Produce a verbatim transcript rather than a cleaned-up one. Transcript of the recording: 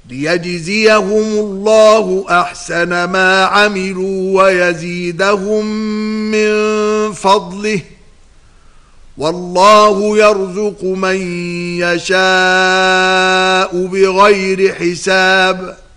ليجزيهم الله أحسن ما عملوا ويزيدهم من فضله والله يرزق من يشاء بغير حساب.